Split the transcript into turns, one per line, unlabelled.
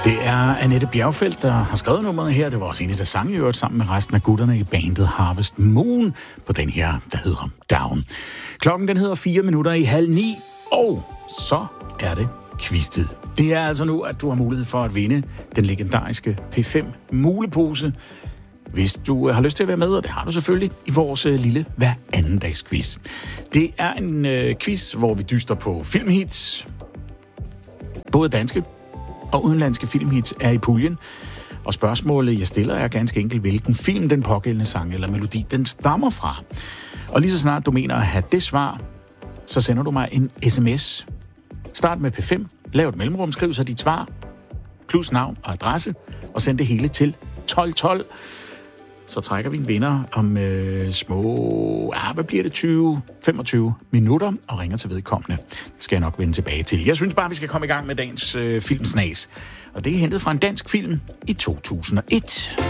Det er Annette Bjergfeldt, der har skrevet nummeret her. Det var også en, der sang i øvrigt sammen med resten af gutterne i bandet Harvest Moon på den her, der hedder Down. Klokken den hedder 8:55, og så er det quiz-tid. Det er altså nu, at du har mulighed for at vinde den legendariske P5 mulepose, hvis du har lyst til at være med, og det har du selvfølgelig, i vores lille hver anden dags quiz. Det er en quiz, hvor vi dyster på filmhits. Både danske og udenlandske filmhits er i puljen. Og spørgsmålet, jeg stiller, er ganske enkelt, hvilken film den pågældende sang eller melodi, den stammer fra. Og lige så snart du mener at have det svar, så sender du mig en sms. Start med P5, lav et mellemrum, skriv så dit svar, plus navn og adresse, og send det hele til 1212. Så trækker vi en vinder om hvad bliver det, 20-25 minutter, og ringer til vedkommende. Det skal jeg nok vende tilbage til. Jeg synes bare, vi skal komme i gang med dagens filmsnas. Og det er hentet fra en dansk film i 2001.